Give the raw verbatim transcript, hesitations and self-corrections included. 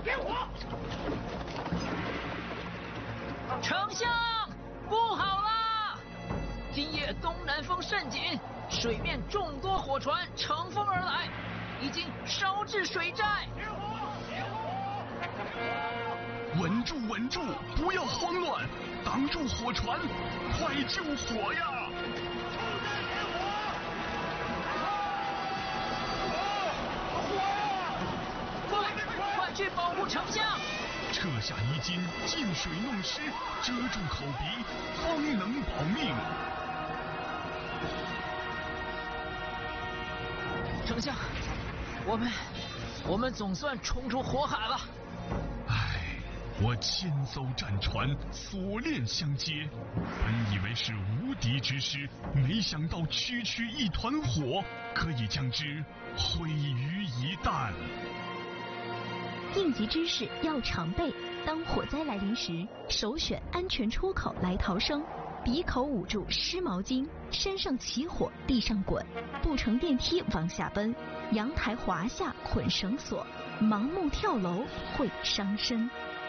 点火！ 丞相，不好啦！今夜东南风甚紧，水面众多火船乘风而来，已经烧至水寨。 点火！点火！ 稳住，稳住，不要慌乱，挡住火船，快救火呀！ 去保护丞相！ 撤下衣襟，进水弄湿，遮住口鼻，方能保命。 丞相，我们我们总算冲出火海了。 唉，我千艘战船锁链相接，本以为是无敌之师，没想到区区一团火可以将之毁于一旦。 应急知识要常备，当火灾来临时，首选安全出口来逃生。鼻口捂住湿毛巾，身上起火地上滚，不乘电梯往下奔，阳台滑下捆绳索，盲目跳楼会伤身。